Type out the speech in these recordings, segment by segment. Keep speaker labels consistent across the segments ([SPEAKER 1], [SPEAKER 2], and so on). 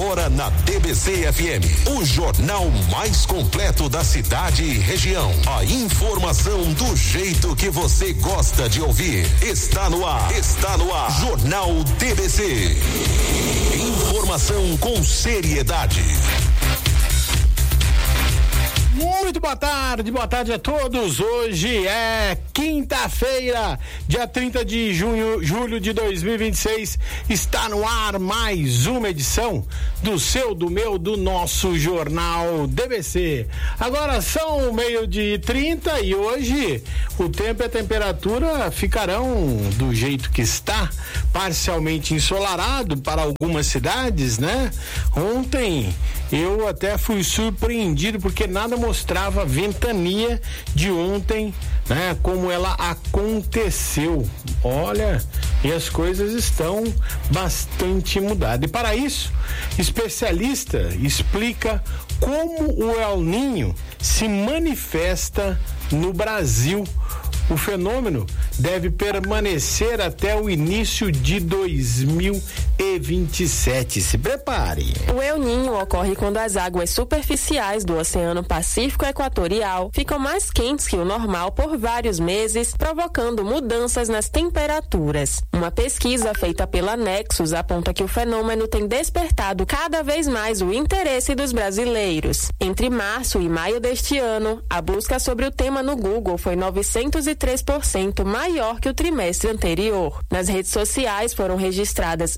[SPEAKER 1] Agora na TBC FM, o jornal mais completo da cidade e região. A informação do jeito que você gosta de ouvir. Está no ar. Jornal TBC. Informação com seriedade.
[SPEAKER 2] Muito boa tarde a todos. Hoje é quinta-feira, dia 30 de julho de 2026. Está no ar mais uma edição do seu, do meu, do nosso Jornal TBC. Agora são 12h30 e hoje o tempo e a temperatura ficarão do jeito que está, parcialmente ensolarado para algumas cidades, né? Ontem eu até fui surpreendido porque nada mostrava a ventania de ontem, né? Como ela aconteceu. Olha, e as coisas estão bastante mudadas. E para isso, especialista explica como o El Niño se manifesta no Brasil. O fenômeno deve permanecer até o início de 2027. Se prepare.
[SPEAKER 3] O El Niño ocorre quando as águas superficiais do Oceano Pacífico Equatorial ficam mais quentes que o normal por vários meses, provocando mudanças nas temperaturas. Uma pesquisa feita pela Nexus aponta que o fenômeno tem despertado cada vez mais o interesse dos brasileiros. Entre março e maio deste ano, a busca sobre o tema no Google foi 903% maior que o trimestre anterior. Nas redes sociais foram registradas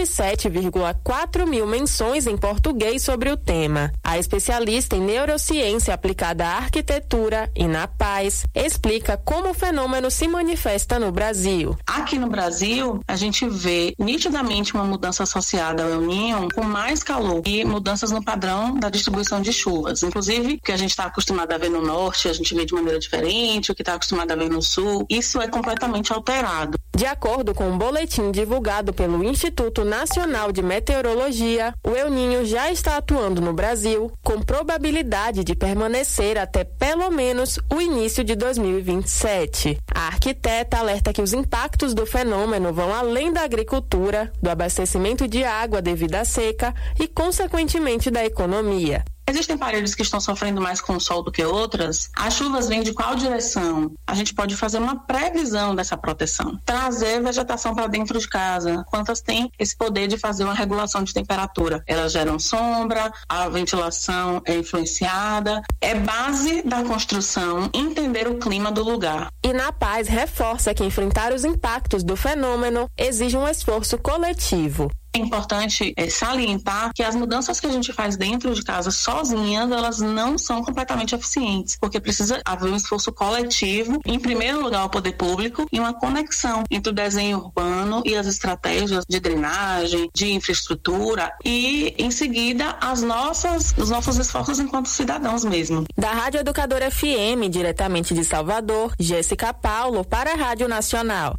[SPEAKER 3] 27,4 mil menções em português sobre o tema. A especialista em neurociência aplicada à arquitetura e na paz explica como o fenômeno se manifesta no Brasil.
[SPEAKER 4] Aqui no Brasil, a gente vê nitidamente uma mudança associada ao El Niño com mais calor e mudanças no padrão da distribuição de chuvas. Inclusive, o que a gente está acostumado a ver no norte, a gente vê de maneira diferente, o que está acostumado a ver no sul, isso é completamente alterado.
[SPEAKER 3] De acordo com um boletim divulgado pelo Instituto Nacional de Meteorologia, o El Niño já está atuando no Brasil, com probabilidade de permanecer até pelo menos o início de 2027. A arquiteta alerta que os impactos do fenômeno vão além da agricultura, do abastecimento de água devido à seca e, consequentemente, da economia.
[SPEAKER 4] Existem paredes que estão sofrendo mais com o sol do que outras? As chuvas vêm de qual direção? A gente pode fazer uma previsão dessa proteção. Trazer vegetação para dentro de casa. Quantas têm esse poder de fazer uma regulação de temperatura? Elas geram sombra, a ventilação é influenciada. É base da construção entender o clima do lugar.
[SPEAKER 3] E na paz reforça que enfrentar os impactos do fenômeno exige um esforço coletivo.
[SPEAKER 4] É importante salientar que as mudanças que a gente faz dentro de casa sozinhas, elas não são completamente eficientes, porque precisa haver um esforço coletivo, em primeiro lugar o poder público, e uma conexão entre o desenho urbano e as estratégias de drenagem, de infraestrutura e, em seguida, os nossos esforços enquanto cidadãos mesmo.
[SPEAKER 3] Da Rádio Educadora FM, diretamente de Salvador, Jéssica Paulo, para a Rádio Nacional.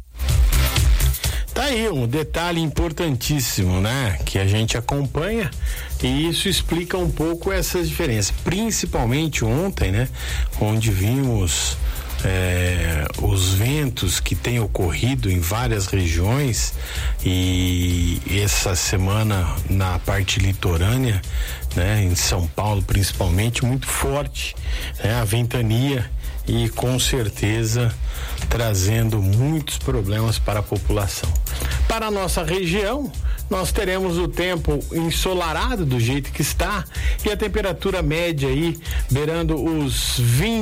[SPEAKER 2] Tá aí um detalhe importantíssimo, né? Que a gente acompanha e isso explica um pouco essas diferenças. Principalmente ontem, né? Onde vimos os ventos que têm ocorrido em várias regiões e essa semana na parte litorânea, né? Em São Paulo principalmente, muito forte, né? A ventania e com certeza trazendo muitos problemas para a população. Para a nossa região, nós teremos o tempo ensolarado do jeito que está e a temperatura média aí beirando os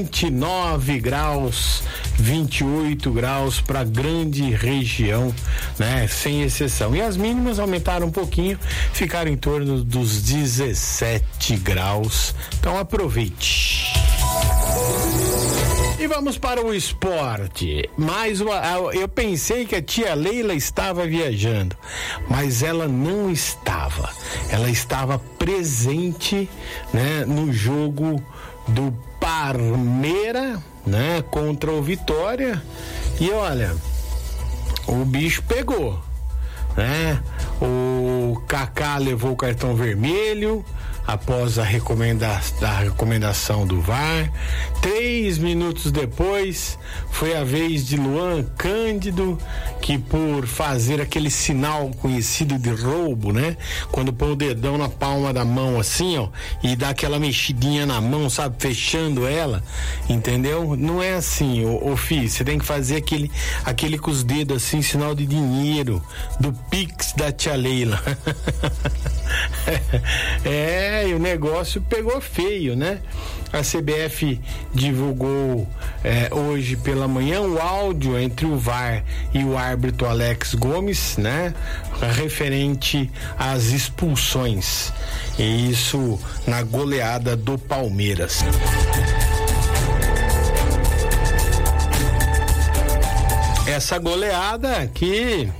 [SPEAKER 2] 29 graus, 28 graus para a grande região, né? Sem exceção. E as mínimas aumentaram um pouquinho, ficaram em torno dos 17 graus. Então aproveite. E vamos para o esporte. Eu pensei que a tia Leila estava viajando, mas ela não estava. Ela estava presente, né, no jogo do Parmeira, né, contra o Vitória. E olha, o bicho pegou, né? O Kaká levou o cartão vermelho. após a recomendação do VAR. 3 minutos depois, foi a vez de Luan Cândido, que por fazer aquele sinal conhecido de roubo, né? Quando põe o dedão na palma da mão assim, ó, e dá aquela mexidinha na mão, sabe? Fechando ela, entendeu? Não é assim, ô filho, você tem que fazer aquele com os dedos assim, sinal de dinheiro, do Pix da tia Leila. E o negócio pegou feio, né? A CBF divulgou hoje pela manhã o áudio entre o VAR e o árbitro Alex Gomes, né? Referente às expulsões. E isso na goleada do Palmeiras. Essa goleada aqui,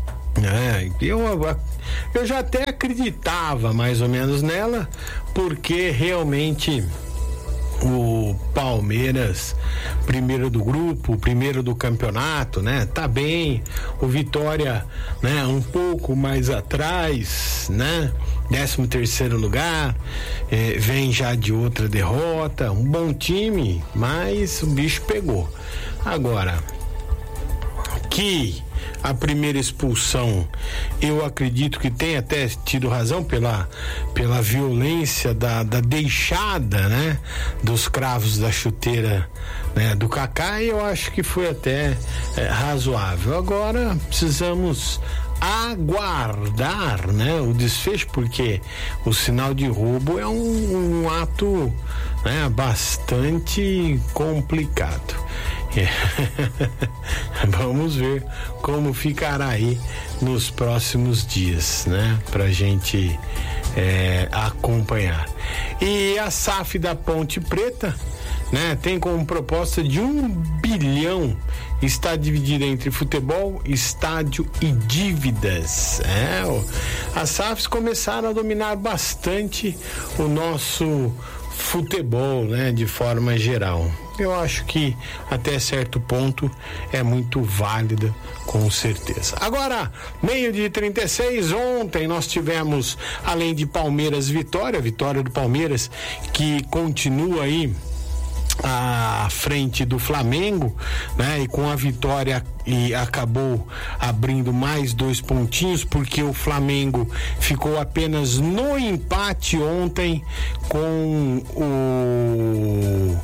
[SPEAKER 2] eu já até acreditava mais ou menos nela, porque realmente o Palmeiras, primeiro do grupo, primeiro do campeonato, né? Tá bem. O Vitória, né? Um pouco mais atrás, né? 13º lugar, vem já de outra derrota, um bom time, mas o bicho pegou. Agora, que a primeira expulsão, eu acredito que tem até tido razão pela violência da deixada, né, dos cravos da chuteira, né, do Kaká, e eu acho que foi até razoável. Agora precisamos aguardar, né, o desfecho, porque o sinal de roubo é um ato, né, bastante complicado. Vamos ver como ficará aí nos próximos dias, né? Pra gente acompanhar. E a SAF da Ponte Preta, né? Tem como proposta de 1 bilhão, está dividida entre futebol, estádio e dívidas. As SAFs começaram a dominar bastante o nosso futebol, né? De forma geral. Eu acho que até certo ponto é muito válida, com certeza. Agora, 12h36, ontem nós tivemos, além de Palmeiras vitória do Palmeiras, que continua aí à frente do Flamengo, né? E com a vitória e acabou abrindo mais 2 pontinhos, porque o Flamengo ficou apenas no empate ontem com o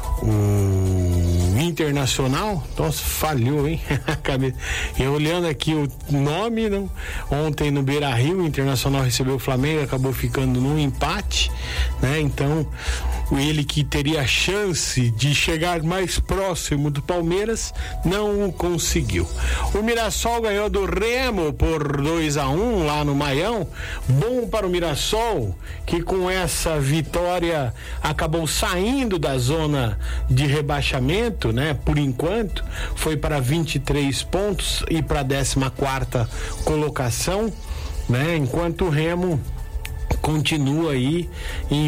[SPEAKER 2] Internacional. Nossa, falhou, hein? Eu olhando aqui o nome, não? Ontem no Beira-Rio, o Internacional recebeu o Flamengo, acabou ficando num empate, né? Então, ele que teria a chance de chegar mais próximo do Palmeiras, não o conseguiu. O Mirassol ganhou do Remo por 2-1 lá no Maião. Bom para o Mirassol, que com essa vitória acabou saindo da zona de rebaixamento, né? Por enquanto, foi para 23 pontos e para a 14ª colocação, né? Enquanto o Remo continua aí em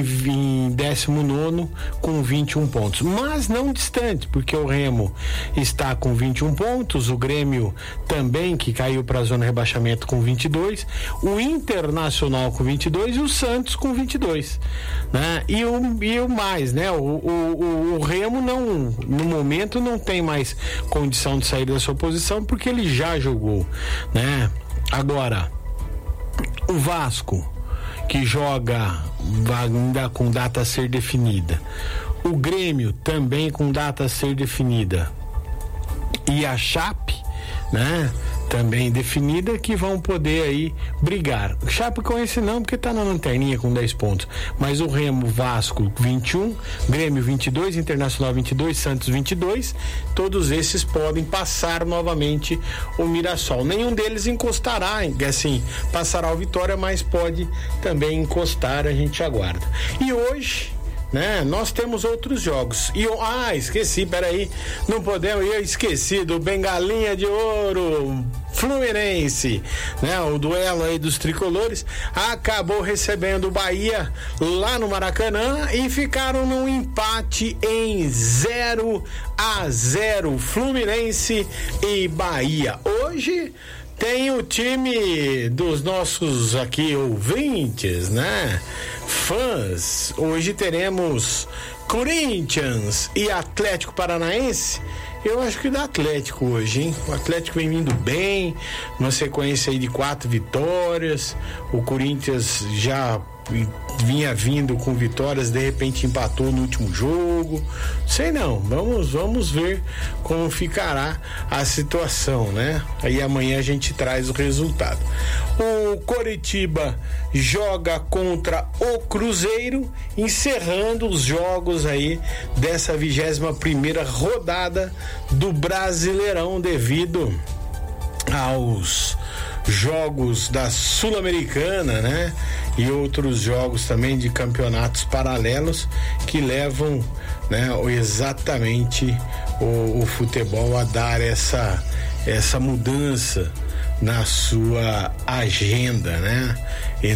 [SPEAKER 2] 19º com 21 pontos, mas não distante, porque o Remo está com 21 pontos, o Grêmio também, que caiu para a zona de rebaixamento, com 22, o Internacional com 22 e o Santos com 22, né? E o mais, né? O Remo não, no momento não tem mais condição de sair da sua posição, porque ele já jogou, né? Agora, o Vasco, que joga ainda com data a ser definida, o Grêmio também com data a ser definida, e a Chape, né, também definida, que vão poder aí brigar. O Chapecoense não, porque tá na lanterninha com 10 pontos, mas o Remo, Vasco 21, Grêmio 22, Internacional 22, Santos 22, todos esses podem passar novamente o Mirassol. Nenhum deles encostará, assim, passará o Vitória, mas pode também encostar, a gente aguarda. E hoje, né, nós temos outros jogos. E esqueci, peraí, não podemos, eu esqueci do Bengalinha de Ouro, Fluminense, né? O duelo aí dos tricolores acabou recebendo o Bahia lá no Maracanã e ficaram num empate em 0-0, Fluminense e Bahia. Hoje Tem o time dos nossos aqui ouvintes, né? Fãs. Hoje teremos Corinthians e Atlético Paranaense. Eu acho que do Atlético hoje, hein? O Atlético vem vindo bem, uma sequência aí de 4 vitórias. O Corinthians já vinha vindo com vitórias, de repente empatou no último jogo. Sei não, vamos ver como ficará a situação, né? Aí amanhã a gente traz o resultado. O Coritiba joga contra o Cruzeiro, encerrando os jogos aí dessa 21ª rodada do Brasileirão, devido aos jogos da Sul-Americana, né? E outros jogos também de campeonatos paralelos que levam, né, exatamente o futebol a dar essa mudança na sua agenda, né?